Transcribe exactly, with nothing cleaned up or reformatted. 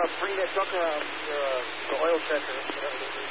bring that truck around for uh, the oil checker, whatever it is.